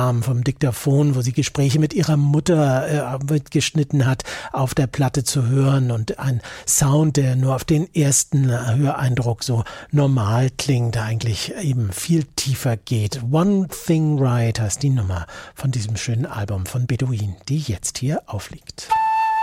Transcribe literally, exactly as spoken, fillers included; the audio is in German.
kam vom Diktaphon, wo sie Gespräche mit ihrer Mutter äh, mitgeschnitten hat, auf der Platte zu hören und ein Sound, der nur auf den ersten Höreindruck so normal klingt, eigentlich eben viel tiefer geht. One Thing Right heißt die Nummer von diesem schönen Album von Bedouin, die jetzt hier aufliegt.